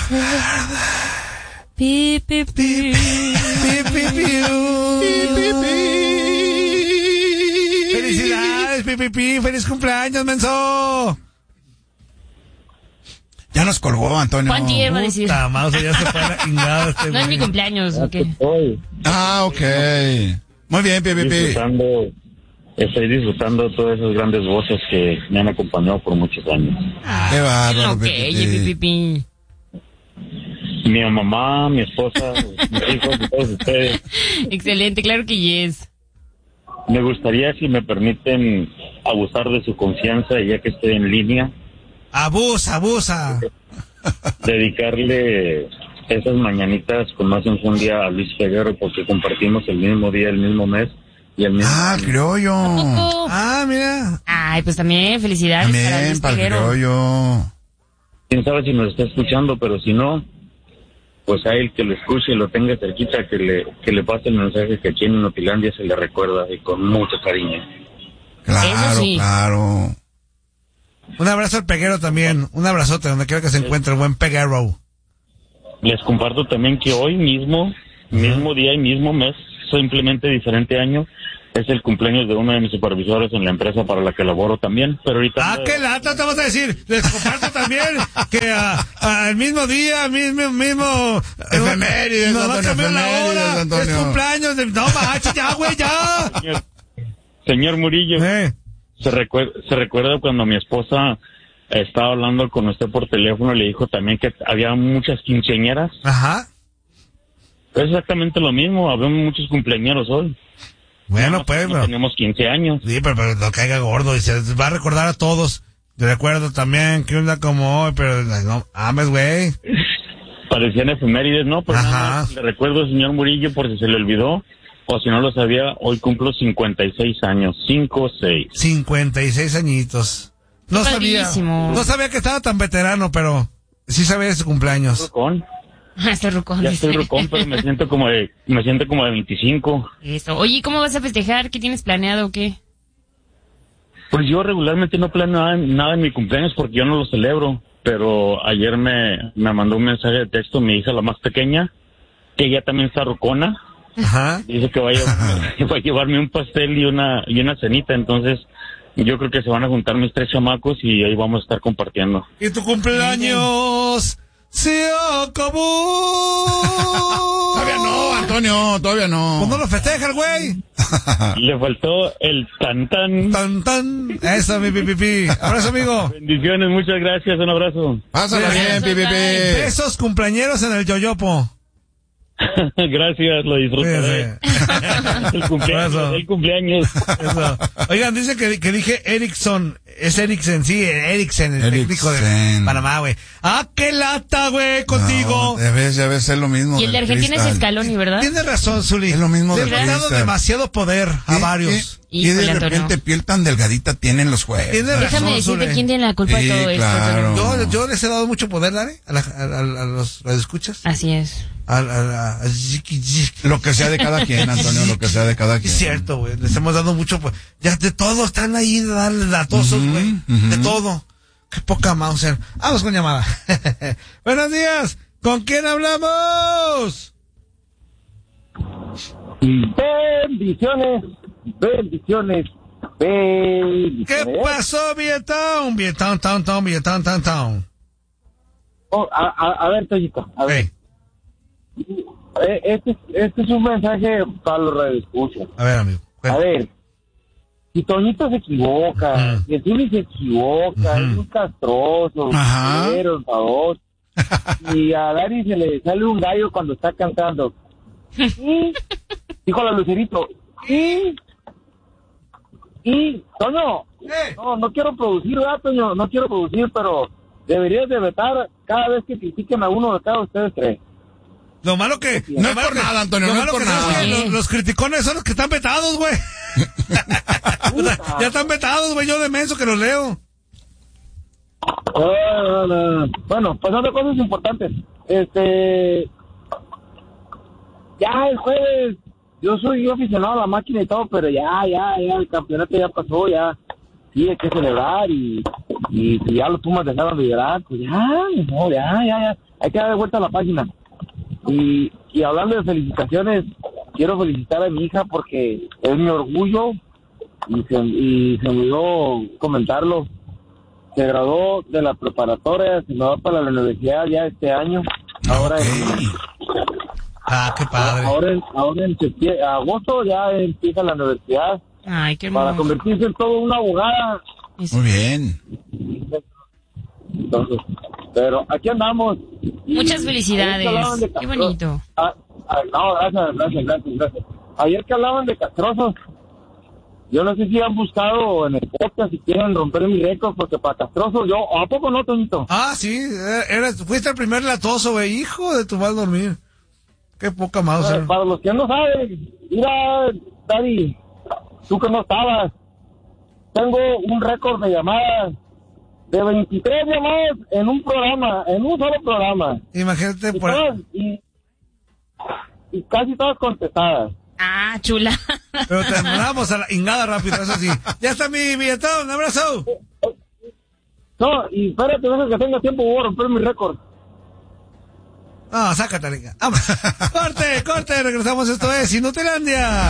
Pi, pi, pi. ¡Felicidades, Pipipi! ¡Feliz cumpleaños, menso! Ya nos colgó, Antonio. ¿Cuánto iba a decir? Mouse, ya se fue a la chingada No es mi cumpleaños, ¿o qué? ok. Muy bien, Pipipi. Estoy disfrutando todas esas grandes voces que me han acompañado por muchos años. Qué bárbaro, Ok, Pipipi. Mi mamá, mi esposa, mis hijos y todos ustedes. Excelente, claro que yes. Me gustaría, si me permiten, abusar de su confianza, ya que estoy en línea. Abusa. Dedicarle esas mañanitas con más enjundia a Luis Peguero, porque compartimos el mismo día, el mismo mes y el mismo año. Criollo. ¿A poco? Mira. Ay, pues también felicidades para También Luis para el Peguero. criollo. Quién sabe si nos está escuchando, pero si no, pues a él que lo escuche y lo tenga cerquita, que le pase el mensaje que aquí en Notilandia se le recuerda y con mucho cariño. Claro, sí. claro. Un abrazo al Peguero también. Un abrazote donde quiera que se encuentre el buen Peguero. Les comparto también que hoy mismo día y mismo mes, simplemente diferente año, es el cumpleaños de uno de mis supervisores en la empresa para la que laboro también, pero ahorita... ¡Qué lata te vas a decir! Les comparto también que el mismo día, mismo... Efemérides, no, va a cambiar la hora. Antonio. Es cumpleaños de... No, macho, ya, güey, ya. Señor Murillo, ¿se recuerda cuando mi esposa estaba hablando con usted por teléfono, le dijo también que había muchas quinceañeras? Ajá. Es exactamente lo mismo, habemos muchos cumpleañeros hoy. Bueno, pues, no tenemos 15 años. Sí, pero no caiga gordo y se va a recordar a todos. Te recuerdo también que un día como hoy, pero no ames, güey. Parecían efemérides, ¿no? Pues nada más le recuerdo, señor Murillo, por si se le olvidó, o si no lo sabía, hoy cumplo 56 años. 56 añitos. No sabía que estaba tan veterano, pero sí sabía de su cumpleaños. Estoy rucón. Ya estoy rucón, pero me siento como de 25. Eso. Oye, ¿cómo vas a festejar? ¿Qué tienes planeado o qué? Pues yo regularmente no planeo nada en mi cumpleaños porque yo no lo celebro, pero ayer me mandó un mensaje de texto mi hija, la más pequeña, que ella también está rucona. Ajá. Dice que va a llevarme un pastel y una cenita, entonces yo creo que se van a juntar mis 3 chamacos y ahí vamos a estar compartiendo. ¿Y tu cumpleaños? ¡Se acabó! Todavía no, Antonio, todavía no. Pues no lo festeja el güey. Le faltó el tan. Tan, tan. Eso, mi pipipi. Abrazo, amigo. Bendiciones, muchas gracias, un abrazo. Pásala bien, pipipi. Besos cumpleañeros en el yoyopo. Gracias, lo disfrutaré. El cumpleaños. Eso. Oigan, dice que dije Erickson. Es Eriksen, sí, Eriksen, el técnico de Panamá, güey. ¡Qué lata, güey, contigo! No, debe ser lo mismo. Y el de Argentina es Scaloni, ¿verdad? Tienes razón, Zuli. Es lo mismo de le han dado demasiado poder a varios. Y de repente piel tan delgadita tienen los jueces. Déjame decirte quién tiene la culpa de todo esto. Yo les he dado mucho poder, Dani, a los escuchas. Así es. Lo que sea de cada quien, Antonio, lo que sea de cada quien. Es cierto, güey, les hemos dado mucho, pues, ya de todo, están ahí, datosos, güey, de todo. Qué poca Mauser. Vamos con llamada. Buenos días, ¿con quién hablamos? Bendiciones. ¿Qué pasó, Viettown? Viettown. A ver, Toyito, a ver. Este es un mensaje para los radioescuchas. A ver, amigo. A ver, si Toñito se equivoca, si el Zuli se equivoca, es un castroso, enfadoso, y a Dani se le sale un gallo cuando está cantando. Y dijo la Lucerito, y Toño, no quiero producir, ¿verdad, Toño? No quiero producir, pero deberías de vetar cada vez que critiquen a uno de cada ustedes 3. Lo malo que... No es por nada, Antonio, no es por nada. Los criticones son los que están vetados, güey. Ya están vetados, güey, yo de menso que los leo. Bueno, pasando cosas importantes. Ya el jueves, yo soy aficionado a la máquina y todo, pero ya, el campeonato ya pasó, ya. Sí, hay que celebrar y Y si ya los Pumas dejaron de llorar, pues ya, hay que dar de vuelta a la página. Y hablando de felicitaciones, quiero felicitar a mi hija porque es mi orgullo y se me olvidó comentarlo. Se graduó de la preparatoria, se me va para la universidad ya este año. Ahora qué padre. Ahora en agosto ya empieza la universidad. Ay, qué hermoso. Para convertirse en todo una abogada. Muy bien. Entonces, pero aquí andamos. Muchas felicidades. Qué bonito. No, gracias. Ayer que hablaban de castrosos, yo no sé si han buscado en el podcast si quieren romper mi récord, porque para castrosos yo, ¿a poco no, Toñito? Sí, fuiste el primer latoso, güey, hijo de tu mal dormir. Qué poca mouse. Para los que no saben, mira, Daddy, tú que no estabas, tengo un récord de llamadas de 23 llamadas en un solo programa. Imagínate por y casi todas contestadas. Chula. Pero te mandamos a la ingada rápido, eso sí. Ya está mi billetón, un abrazo. No, y espérate, deja que tenga tiempo, voy a romper mi récord. Sácate, liga. Corte, regresamos, esto es Inutilandia.